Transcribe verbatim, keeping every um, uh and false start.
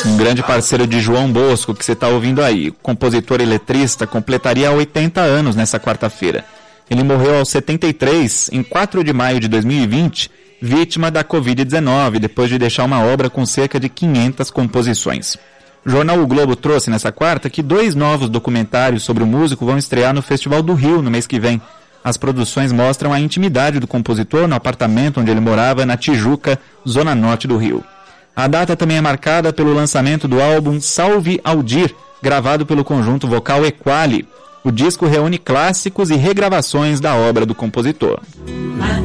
Um grande parceiro de João Bosco, que você está ouvindo aí, compositor e letrista, completaria oitenta anos nessa quarta-feira. Ele morreu aos setenta e três, em quatro de maio de dois mil e vinte, vítima da covid dezenove, depois de deixar uma obra com cerca de quinhentas composições. O jornal O Globo trouxe nessa quarta que dois novos documentários sobre o músico vão estrear no Festival do Rio no mês que vem. As produções mostram a intimidade do compositor no apartamento onde ele morava, na Tijuca, zona norte do Rio. A data também é marcada pelo lançamento do álbum Salve Aldir, gravado pelo conjunto vocal Equali. O disco reúne clássicos e regravações da obra do compositor.